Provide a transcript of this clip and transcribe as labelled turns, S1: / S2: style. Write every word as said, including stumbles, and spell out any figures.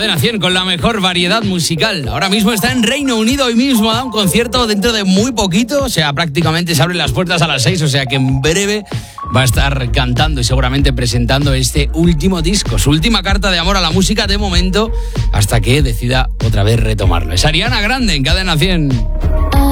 S1: Cadena cien con la mejor variedad musical. Ahora mismo está en Reino Unido, hoy mismo da un concierto dentro de muy poquito, o sea, prácticamente se abren las puertas a las seis, o sea que en breve va a estar cantando y seguramente presentando este último disco, su última carta de amor a la música de momento, hasta que decida otra vez retomarlo. Es Ariana Grande en Cadena cien.